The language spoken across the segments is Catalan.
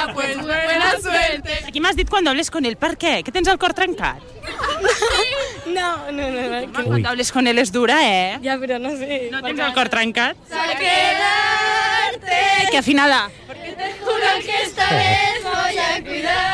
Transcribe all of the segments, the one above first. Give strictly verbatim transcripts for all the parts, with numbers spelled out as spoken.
ella, pues buena suerte. Aquí m'has dit quan hables con él, per què? Que tens el cor trencat? No, no, no. no. Quan hables con él és dura, eh? Ja, però no sé. No tens el cor trencat? A quedarte. Que afinada. Porque te juro que esta vez voy a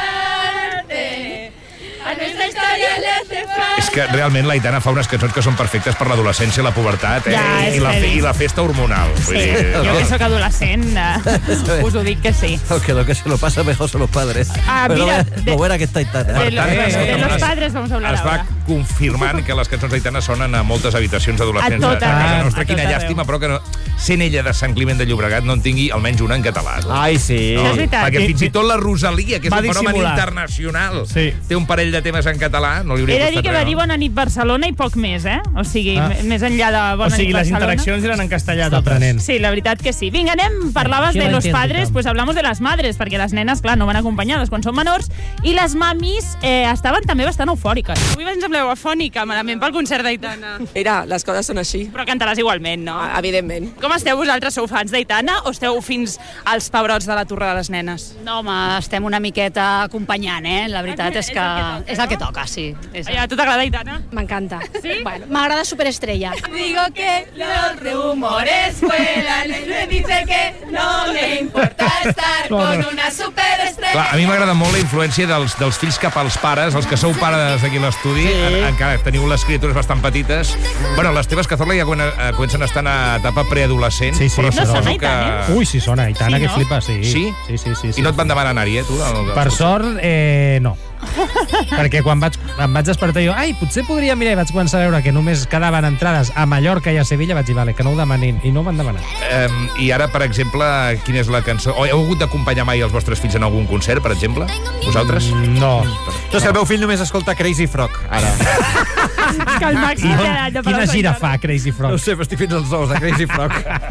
cuidarte. A nuestra historia le hace falta. És que realment l'Aitana fa unes cançons que són perfectes per l'adolescència i la pubertat, eh? Ja, és I, la, heavy. I la festa hormonal. Sí, jo que sóc adolescent, uh, us ho dic que sí. Aunque lo que se lo pasa mejor son los padres. Ah, Pero mira, lo de- buena que está Aitana. De, lo- tant, de, eh, de los es- padres vamos a hablar Es va ahora. confirmant que les cançons d'Aitana sonen a moltes habitacions d'adolescents A tot de casa arreu, nostra. a Quina tot arreu. llàstima, però que no, sent ella de Sant Climent de Llobregat no en tingui almenys una en català. Ai, sí. No, És veritat. perquè Sí, fins sí. i tot la Rosalia, que és Va un fenomen dissimular. internacional, Sí. té un parell de temes en català, no li hauria He de costat dir que res, va dir no? Bona nit Barcelona i poc més, eh? O sigui, Ah. m- més enllà de O Bona sigui, nit les Barcelona. interaccions eren en castellà Està totes. aprenent. Sí, la veritat que sí. Vinga, anem, parlaves Aquí de no los entiendo padres, tothom. pues hablamos de las madres, perquè les nenes, clar, no van acompanyades quan són menors, i les mamis eh, estaven també bastant eufòriques. Avui em sembleu afònica, malament, pel concert d'Aitana. Mira, les coses són així, Però cantaràs igualment, no? evidentment. Com esteu vosaltres? Sou fans d'Aitana o esteu fins als pebrots de la Torre de les Nenes? No, home, estem una miqueta acompanyant, eh? La veritat és que és el que toca, sí. És... A tu t'agrada Aitana? M'encanta. Sí? Bueno, m'agrada Superestrella. Digo que los rumores vuelan y me dice que no le importa estar con una superestrella. Clar, a mi m'agrada molt la influència dels, dels fills cap als pares, els que sou pares aquí a l'estudi, sí. en, encara teniu les criatures bastant petites. Bueno, les teves, Cazorla, ja quan, eh, comencen a estar en etapa preadolescent, Sí, sí, però no suposo sona que... Aitana, Ui, sí sona, Aitana, Sí, que no? flipa, sí. Sí? Sí, sí, sí. sí. I no et van demanar anar-hi, eh, tu? El, Per sort, eh, no. Perquè quan vaig, em vaig despertar jo, ai, potser podria mirar, i vaig començar a veure que només quedaven entrades a Mallorca i a Sevilla, vaig dir, vale, que no ho demanin, i no ho van demanar. Eh, I ara, per exemple, quina és la cançó? O heu hagut d'acompanyar mai els vostres fills en algun concert, per exemple? Vosaltres? No. Tu, és que el meu fill només escolta Crazy Frog, ara. És que el Maxi té edat de Quina parar-se gira encara. fa, Crazy Frog? No sé, però estic fins als ous de Crazy Frog.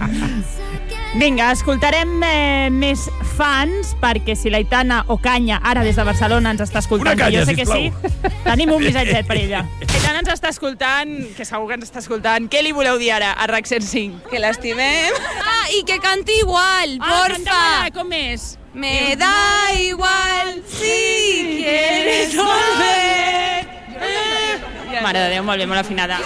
Vinga, escoltarem eh, més fans, perquè si l'Aitana Ocaña, ara des de Barcelona, ens està escoltant, Una canya, que jo sé que sisplau. sí, tenim un missatget per ella. L'Aitana ens està escoltant, que segur que ens està escoltant. Què li voleu dir ara a RAC cent cinc? Que l'estimem. Ah, i que canti igual, Ah, porfa. canta-me, com és? Me da igual si quieres volver. Mare de Déu, molt bé, molt afinada.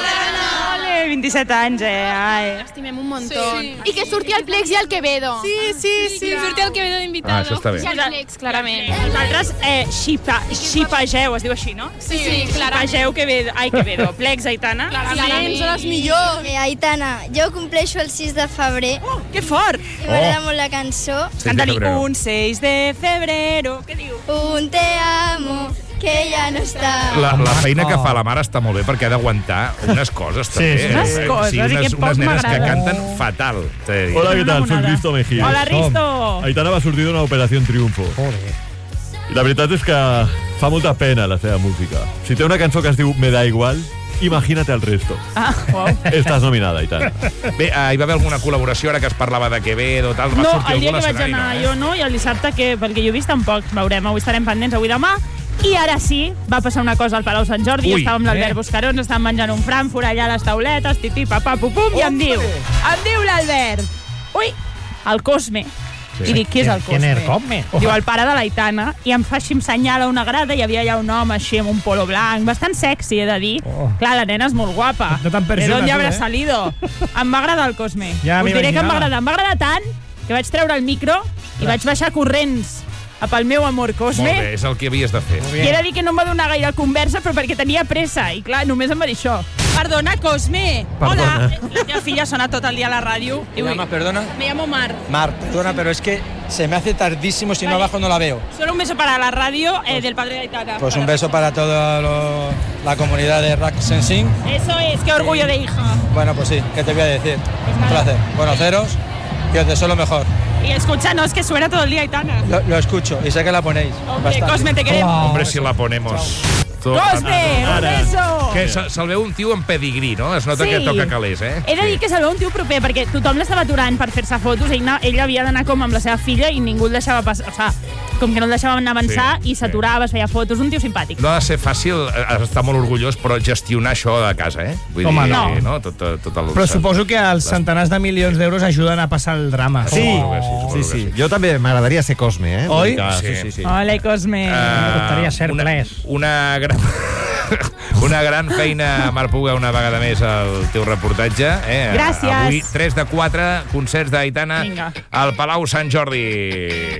Ole, vint-i-set anys, eh? Ai. Estimem un montón. Sí. I que surti el Plex i el Quevedo. Sí, sí, sí. Surti el Quevedo d'invitado. Ah, això està bé. I el Plex, clarament. Vosaltres eh, xipa, xipageu, es diu així, no? Sí, sí, clarament. Xipageu Quevedo, ai, Quevedo, Plex, Aitana. Clarament, són els millors. Eh, Aitana, jo compleixo el sis de febrer Oh, que fort! i m'agrada molt la cançó. Canta-li febrero. un seis de febrero. Què diu? Un te amo, que ja no està. La, la feina que fa la mare està molt bé perquè ha d'aguantar unes coses, també. sí, unes Eh, coses, sí, i unes, que poc unes nenes que m'agrada. canten fatal. t'he de dir. Hola, ¿qué Una tal? Soy monada. Risto Mejía. Hola, Risto! Aitana va sortir d'una operació Triunfo. Joder. I la veritat és que fa molta pena la seva música. Si té una cançó que es diu Me da igual, imagínate el resto. Ah, uau. Estàs nominada, Aitana. Bé, eh, hi va haver alguna col·laboració, ara que es parlava de Quevedo, tal, va No, sortir el dia algú a que vaig l'escenari, anar no, eh? jo no, i el dissabte, que, pel que jo he vist, tampoc. Veurem, avui estarem pendents, avui demà. I ara sí, va passar una cosa al Palau Sant Jordi, Ui, estàvem amb l'Albert eh? Buscaró, ens estàvem menjant un Frankfurt allà a les tauletes, tití, papà, pupum, i em diu, em diu l'Albert, ui, el Cosme. I dic, qui és el ¿Quién es Cosme? Cosme? Diu, el pare de l'Aitana, i em fa així, em senyala una grada, i hi havia allà un home així amb un polo blanc, bastant sexy, he de dir. Oh. Clar, la nena és molt guapa. No te'n ¿De perjugues, dónde tu, habrá eh? salido? Em va agradar el Cosme. Ja Us diré que em m'imaginava. va agradar. Em va agradar tant que vaig treure el micro i vaig baixar corrents a pel meu amor Cosme. Molt bé, és el que havies de fer. I he de dir que no em va donar gaire conversa, però perquè tenia pressa. I clar, només em va dir això. Perdona, Cosme. Perdona. Hola. La teva filla sona tot el dia a la ràdio. I ¿Me vull- llamas, perdona? Me llamo Mar. Mar, perdona, pero es que se me hace tardísimo, si no Vale. bajo no la veo. Solo un beso para la radio eh, del padre de Aitana. Pues un beso para toda lo- la comunidad de Rack Sensing. Eso es, qué orgullo de hija. Bueno, pues sí, ¿qué te voy a decir? Un nada. placer. Conoceros, que os deseo lo mejor. Y escúchanos, que suena todo el día Aitana. Lo, lo escucho y sé que la ponéis. Hombre, bastante. Cosme, te queremos. Hombre, si la ponemos. Cosme, un beso! Que se- se'l veu un tio amb pedigrí, no? Es nota Sí. que toca calés, eh? He de dir que se'l veu un tio proper, perquè tothom l'estava aturant per fer-se fotos, ell, ell havia d'anar com amb la seva filla i ningú el deixava passar. O sigui, com que no el deixaven avançar, Sí, i s'aturava, es feia fotos, un tio simpàtic. No ha de ser fàcil, has d'estar molt orgullós, però gestionar això de casa, eh? Vull Home, dir, no. no? Tot, tot, tot el... Però suposo que els centenars de milions d'euros ajuden a passar el drama. Sí, Suposo que sí, suposo sí, que sí. sí. Jo també m'agradaria ser Cosme, eh? Oi? Que- Sí. Sí, sí, sí. Hola, Cosme. Uh, Gustaria ser una, ples. una gran... Una gran feina, Marc Puga, una vegada més al teu reportatge. Eh? Gràcies. Avui, tres de quatre, concerts d'Aitana Vinga. al Palau Sant Jordi.